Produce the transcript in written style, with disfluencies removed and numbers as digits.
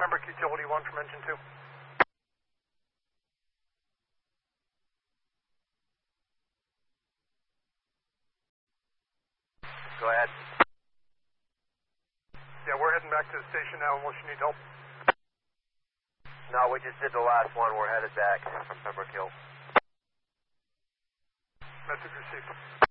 Pembroke Utility 1 from engine 2. Go ahead. Yeah, we're heading back to the station now unless you need help. No, we just did the last one. We're headed back from Pembroke Hill. Message received.